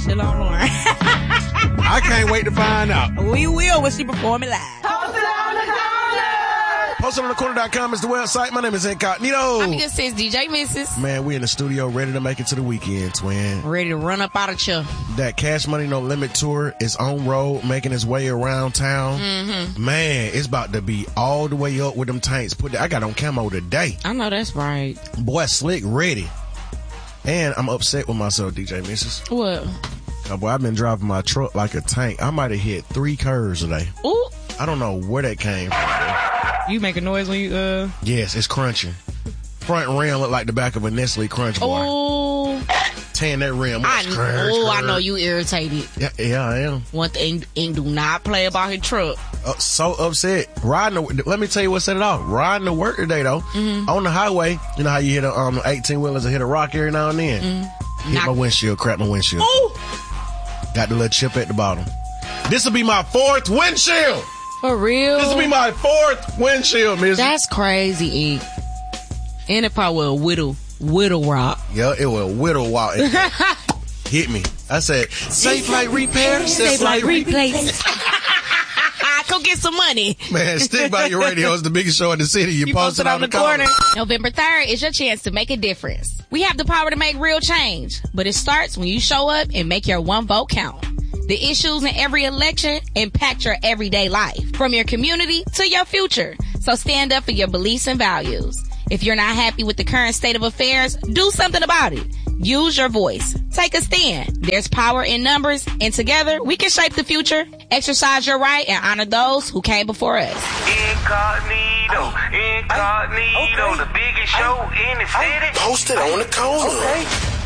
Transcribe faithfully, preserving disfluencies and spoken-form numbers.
Chill on Lauren. I can't wait to find out. We will when she perform it live. Posted on the corner. Posted on the corner dot com is the website. My name is Incognito. I'm good sis, D J Missus Man, we in the studio ready to make it to the weekend, twin. Ready to run up out of chill. That Cash Money No Limit tour is on road, making its way around town. Mm-hmm. Man, it's about to be all the way up with them tanks. Put the, I got on camo today. I know that's right. Boy, slick, ready. And I'm upset with myself, D J Missus What? Oh, boy, I've been driving my truck like a tank. I might have hit three curves today. Ooh. I don't know where that came from. You make a noise when you, uh... Yes, it's crunching. Front rim look like the back of a Nestle Crunch bar. Oh. Tan that rim. I, Crunch, oh, crunch. I know you irritated. Yeah, yeah, I am. One thing, Ink do not play about his truck. Uh, so upset. Riding the, let me tell you what set it off. Riding to work today, though. Mm-hmm. On the highway, you know how you hit a um, eighteen-wheelers and hit a rock every now and then? Mm-hmm. Hit Knock. my windshield, crack my windshield. Ooh. Got the little chip at the bottom. This will be my fourth windshield. For real? This will be my fourth windshield, Miss. That's crazy, Ink. And it probably will whittle, whittle rock. Yeah, it will whittle walk. Hit me. I said, safe like repair, safe like replace. Go get some money. Man, stick by your radio. It's the biggest show in the city. You, You posted, posted on the corner. corner. November third is your chance to make a difference. We have the power to make real change, but it starts when you show up and make your one vote count. The issues in every election impact your everyday life, from your community to your future. So stand up for your beliefs and values. If you're not happy with the current state of affairs, do something about it. Use your voice. Take a stand. There's power in numbers, and together we can shape the future. Exercise your right and honor those who came before us. Incognito, incognito, Okay. the biggest show in the city. Posted on the corner. Okay.